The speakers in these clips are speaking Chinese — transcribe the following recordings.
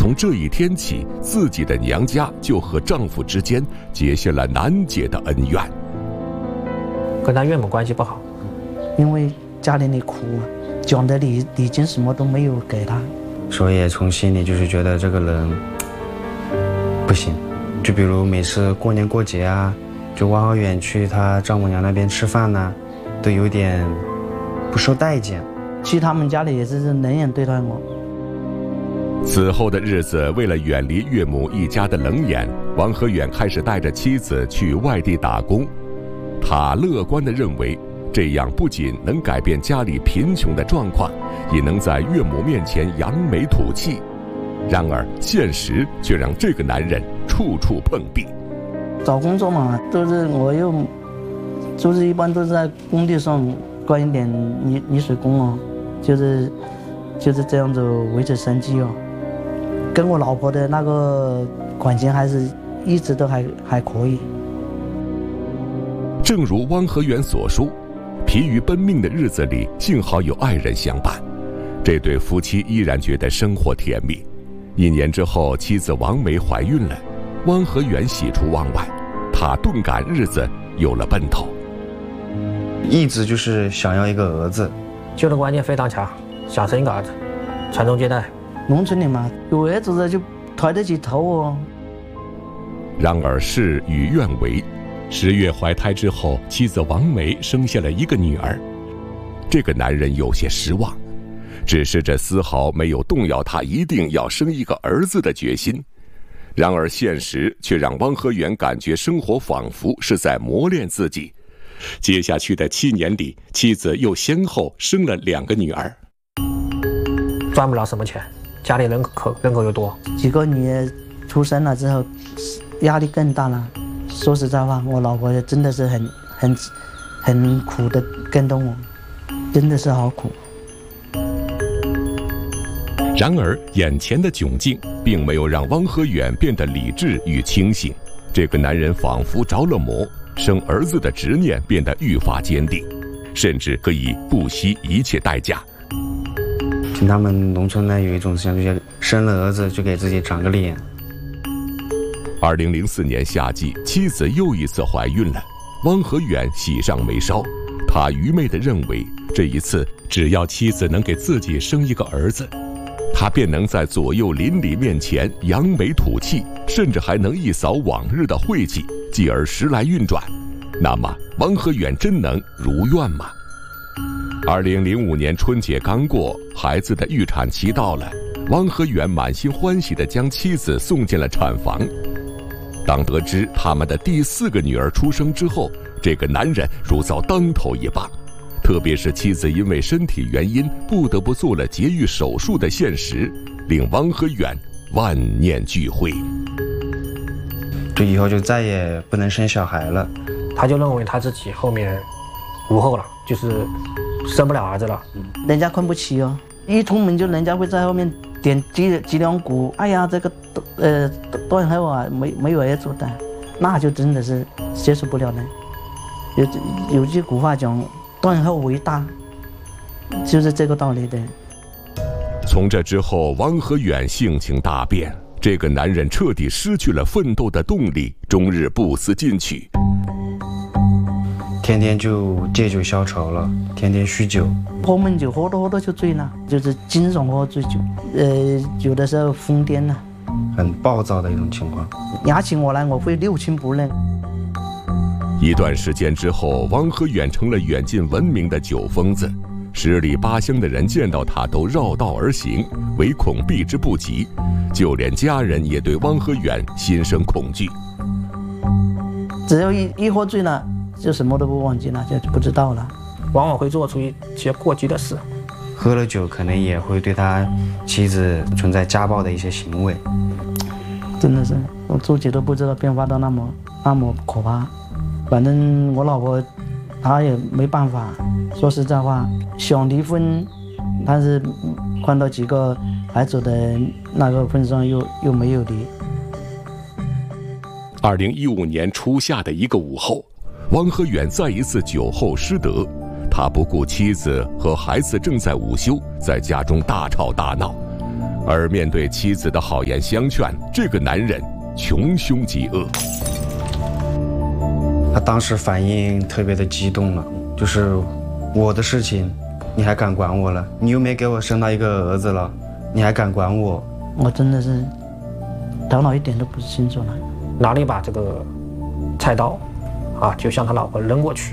从这一天起，自己的娘家就和丈夫之间结下了难解的恩怨。 跟他岳母关系不好， 因为家里苦，讲的礼金什么都没有给他， 所以从心里就是觉得这个人不行。就比如每次过年过节啊，就汪和远去他丈母娘那边吃饭呢，都有点不受待见。 去他们家里也是冷眼对待我。 此后的日子，为了远离岳母一家的冷眼，汪和远开始带着妻子去外地打工。他乐观地认为，这样不仅能改变家里贫穷的状况，也能在岳母面前扬眉吐气。然而现实却让这个男人处处碰壁。 找工作嘛，一般都是在工地上干一点泥水工哦，就是这样子维持生计哦。跟我老婆的那个感情还是一直都还可以。 正如汪和远所说，疲于奔命的日子里，幸好有爱人相伴。这对夫妻依然觉得生活甜蜜。1年之后，妻子王梅怀孕了，汪和远喜出望外，他顿感日子有了奔头。 一直就是想要一个儿子， 救的观念非常强，想生一个儿子，传宗接代。 农村里嘛，有儿子的就抬得起头哦。 然而事与愿违，10月怀胎之后，妻子王梅生下了一个女儿。这个男人有些失望，只是这丝毫没有动摇他一定要生一个儿子的决心。然而现实却让汪和远感觉生活仿佛是在磨练自己。接下去的7年里，妻子又先后生了2个女儿。 赚不了什么钱，家里人口又多， 几个女儿出生了之后，压力更大了。说实在话，我老婆真的是很苦的跟着我，真的是好苦。 然而眼前的窘境并没有让汪和远变得理智与清醒，这个男人仿佛着了魔，生儿子的执念变得愈发坚定，甚至可以不惜一切代价。 听他们农村呢有一种思想，就是生了儿子就给自己长个脸。 2004年夏季，妻子又一次怀孕了，汪和远喜上眉梢，他愚昧地认为这一次只要妻子能给自己生一个儿子，他便能在左右邻里面前扬眉吐气，甚至还能一扫往日的晦气，继而时来运转。那么汪和远真能如愿吗？2005年春节刚过，孩子的预产期到了，汪和远满心欢喜地将妻子送进了产房。当得知他们的第4个女儿出生之后，这个男人如遭当头一棒。特别是妻子因为身体原因不得不做了节育手术的现实，令汪和远万念俱灰。 就以后就再也不能生小孩了。 他就认为他自己后面无后了，就是生不了儿子了。 人家看不起哦，一出门就人家会在后面点脊梁骨，哎呀，这个断后啊，没有儿子的，那就真的是接受不了的。有句古话讲，断后为大，就是这个道理的。 从这之后，汪和远性情大变，这个男人彻底失去了奋斗的动力，终日不思进取， 天天就借酒消愁了，天天酗酒， 喝闷酒，喝多就醉了，就是经常喝醉酒，有的时候疯癫了， 很暴躁的一种情况。 压起我来，我会六亲不认。 一段时间之后，汪和远成了远近闻名的酒疯子，10里8乡的人见到他都绕道而行，唯恐避之不及，就连家人也对汪和远心生恐惧。 只要一喝醉了，就什么都不忘记了，就不知道了， 往往会做出一些过激的事。 喝了酒可能也会对他妻子存在家暴的一些行为。 真的是我自己都不知道变化到那么可怕。反正我老婆她也没办法，说实在话，想离婚，但是看到几个孩子的那个份上又没有离。 2015年初夏的一个午后，汪和远再一次酒后失德，他不顾妻子和孩子正在午休，在家中大吵大闹。 而面对妻子的好言相劝，这个男人穷凶极恶。 他当时反应特别的激动了，就是我的事情你还敢管我了？你又没给我生到一个儿子了，你还敢管我？ 我真的是头脑一点都不清楚了。 拿了一把这个菜刀啊，就向他老婆扔过去。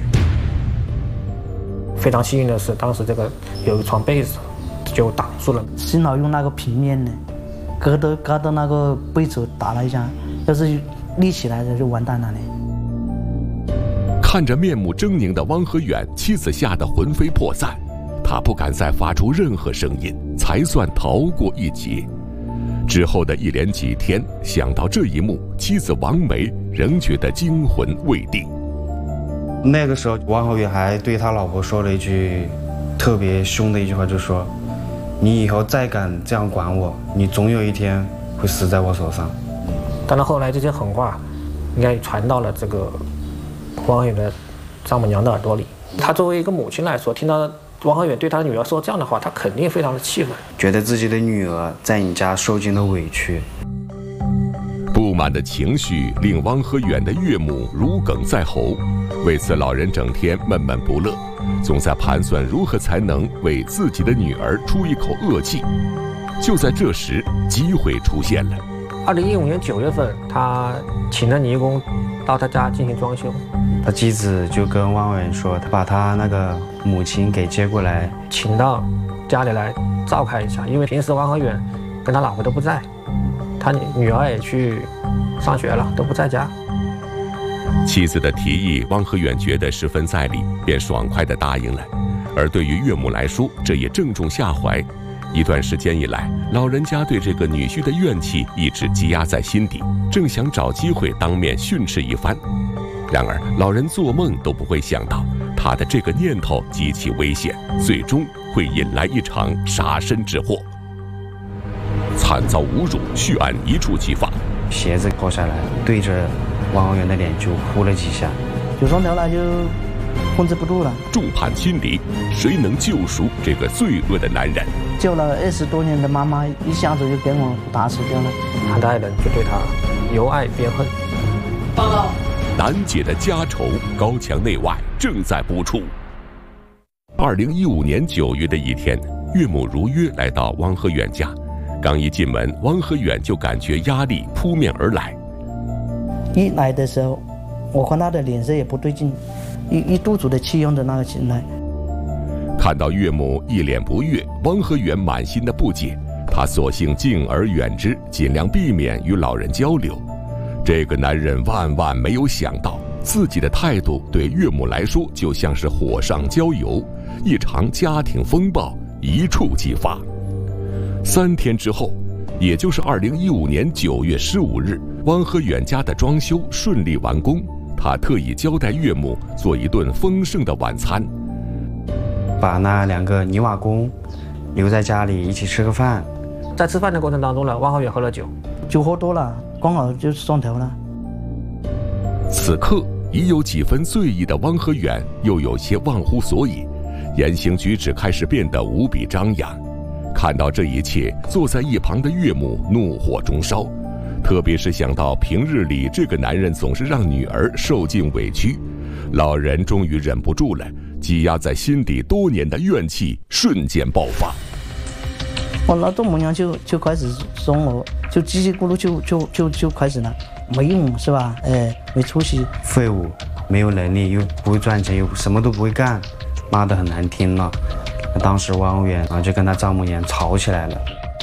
非常幸运的是，当时这个有一床被子就挡住了。 幸好用那个平面的割到那个被子打了一下，要是立起来的就完蛋了呢。 看着面目狰狞的汪和远，妻子吓得魂飞魄散，他不敢再发出任何声音，才算逃过一劫。之后的一连几天，想到这一幕，妻子王梅仍觉得惊魂未定。 那个时候，汪和远还对他老婆说了一句特别凶的一句话，就说：“你以后再敢这样管我，你总有一天会死在我手上。” 当然后来这些狠话，应该传到了这个汪和远的丈母娘的耳朵里。她作为一个母亲来说，听到汪和远对他的女儿说这样的话，她肯定非常的气愤， 觉得自己的女儿在你家受尽了委屈。 不满的情绪令汪和远的岳母如鲠在喉，为此老人整天闷闷不乐，总在盘算如何才能为自己的女儿出一口恶气。就在这时，机会出现了。 2015年9月份，他请了泥工到他家进行装修。 他妻子就跟汪和远说，他把他那个母亲给接过来， 请到家里来照看一下，因为平时汪和远跟他老婆都不在，他女儿也去上学了，都不在家。 妻子的提议，汪和远觉得十分在理，便爽快地答应了。而对于岳母来说，这也正中下怀。一段时间以来，老人家对这个女婿的怨气一直积压在心底，正想找机会当面训斥一番。然而，老人做梦都不会想到，他的这个念头极其危险，最终会引来一场杀身之祸。惨遭侮辱，血案一触即发， 鞋子脱下来，对着汪和远的脸就呼了几下， 有双条了就控制不住了。 众叛亲离，谁能救赎这个罪恶的男人？ 救了20多年的妈妈，一下子就给我打死掉了。 他的爱人就对他由爱变恨。 报告。 难解的家仇，高墙内外正在播出。2015年9月的一天，岳母如约来到汪和远家。刚一进门，汪和远就感觉压力扑面而来。 一来的时候，我看他的脸色也不对劲，一肚子的气用着那个进来。 看到岳母一脸不悦，汪和远满心的不解，他索性敬而远之，尽量避免与老人交流。这个男人万万没有想到，自己的态度对岳母来说就像是火上浇油，一场家庭风暴一触即发。3天之后，也就是2015年9月15日，汪和远家的装修顺利完工。他特意交代岳母做一顿丰盛的晚餐， 把那2个泥瓦工留在家里一起吃个饭。 在吃饭的过程当中呢，汪和远喝了酒， 酒喝多了，刚好就上头了。 此刻已有几分醉意的汪和远又有些忘乎所以，言行举止开始变得无比张扬。看到这一切，坐在一旁的岳母怒火中烧，特别是想到平日里这个男人总是让女儿受尽委屈，老人终于忍不住了，积压在心底多年的怨气瞬间爆发。 我那丈母娘就开始说我，就叽叽咕噜就开始了，没用是吧？没出息， 废物，没有能力，又不会赚钱，又什么都不会干，骂得很难听了。当时汪和远就跟他丈母娘吵起来了。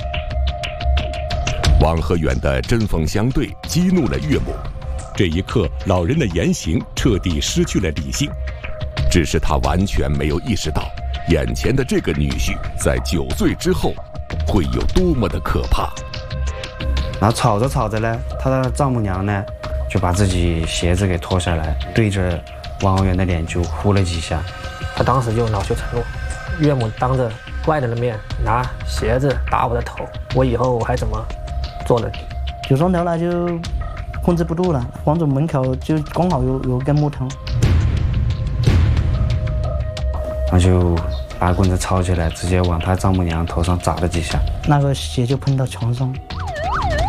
汪和远的针锋相对激怒了岳母，这一刻老人的言行彻底失去了理性，只是他完全没有意识到眼前的这个女婿在酒醉之后会有多么的可怕。 然后吵着吵着呢，他的丈母娘呢就把自己鞋子给脱下来，对着汪和远的脸就呼了几下。 他当时就恼羞成怒，岳母当着外人的面拿鞋子打我的头，我以后我还怎么做人？ 酒上头了就控制不住了，房子门口就刚好有根木头， 那就拔棍子抄起来，直接往他丈母娘头上砸了几下， 那个血就喷到墙上。